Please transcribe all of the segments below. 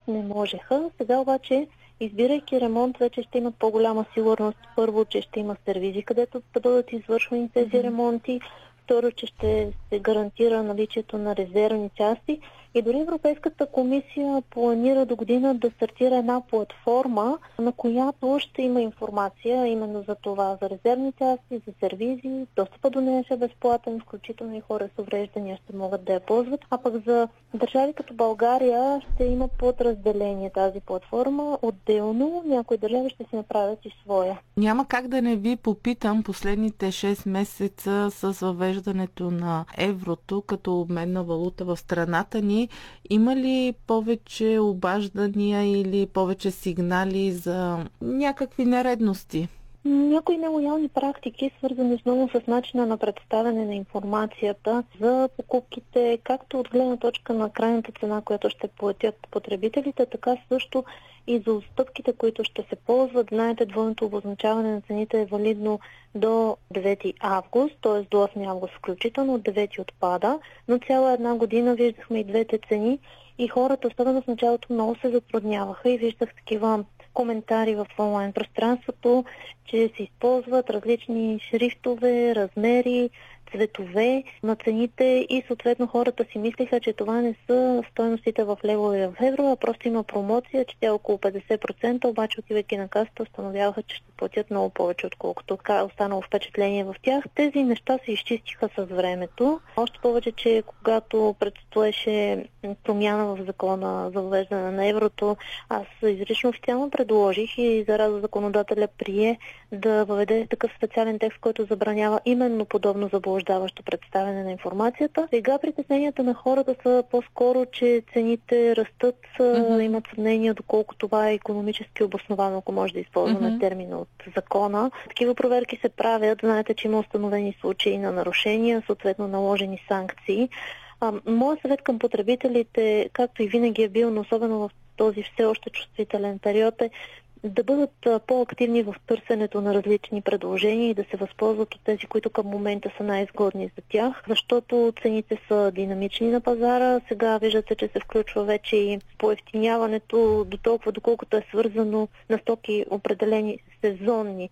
не можеха. Сега обаче, избирайки ремонт, вече ще имат по-голяма сигурност. Първо, че ще има сервизи, където да бъдат извършвани тези ремонти. Второ, че ще се гарантира наличието на резервни части. И дори Европейската комисия планира до година да стартира една платформа, на която ще има информация именно за това, за резервни части, за сервизи. Достъпът до нея ще е безплатен, включително и хора с увреждания ще могат да я ползват. А пък за държави като България ще има подразделение тази платформа. Отделно някои държави ще си направят и своя. Няма как да не ви попитам последните 6 месеца с въвеждането на еврото като обменна валута в страната ни. Има ли повече обаждания или повече сигнали за някакви нередности? Някои нелоялни практики, свързани много с начина на представяне на информацията за покупките, както от гледна точка на крайната цена, която ще платят потребителите, така също и за отстъпките, които ще се ползват. Знаете, двойното обозначаване на цените е валидно до 9 август, т.е. до 8 август включително, от 9 отпада, но цяла една година виждахме и двете цени и хората, особено в началото, много се затрудняваха и виждах такива коментари в онлайн пространството, че се използват различни шрифтове, размери, цветове на цените и съответно хората си мислиха, че това не са стойностите в левове в евро, а просто има промоция, че тя е около 50%, обаче отивайки на касата установяваха, че ще платят много повече, отколкото останало впечатление в тях. Тези неща се изчистиха с времето. Още повече, че когато предстоеше промяна в закона за въвеждане на еврото, аз изрично официално предложих и зараза законодателя прие да въведе такъв специален текст, който забранява именно подобно заблуждаващо представяне на информацията. Сега притесненията на хората са по-скоро, че цените растат, имат съмнение доколко това е икономически обосновано, ако може да използваме термина от закона. Такива проверки се правят. Знаете, че има установени случаи на нарушения, съответно наложени санкции. Моят съвет към потребителите, както и винаги е бил, но особено в този все още чувствителен период, е да бъдат по-активни в търсенето на различни предложения и да се възползват от тези, които към момента са най-изгодни за тях, защото цените са динамични на пазара. Сега виждате, че се включва вече и поевтиняването до толкова, доколкото е свързано на стоки определени сезонни,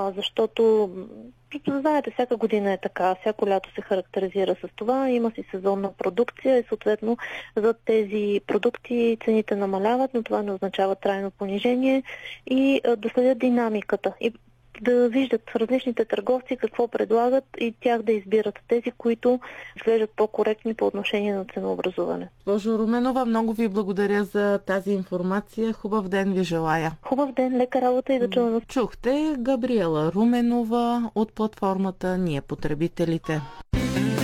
защото знаете, всяка година е така, всяко лято се характеризира с това, има си сезонна продукция и съответно за тези продукти цените намаляват, но това не означава трайно понижение и да следят динамиката и да виждат различните търговци какво предлагат и тях да избират тези, които изглеждат по-коректни по отношение на ценообразуване. Госпожо Руменова, много ви благодаря за тази информация. Хубав ден ви желая. Хубав ден, лека работа и да чуваме. Чухте Габриела Руменова от платформата Ние потребителите.